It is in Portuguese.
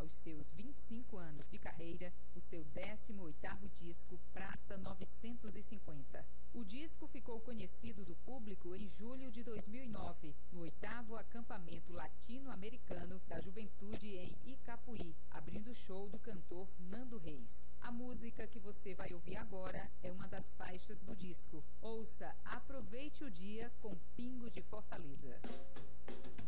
aos seus 25 anos de carreira, o seu 18º disco, Prata 950. O disco ficou conhecido do público em julho de 2009, no 8º acampamento latino-americano da juventude em Icapuí, abrindo o show do cantor Nando Reis. A música que você vai ouvir agora é uma das faixas do disco. Ouça Aproveite o Dia com Pingo de Fortaleza.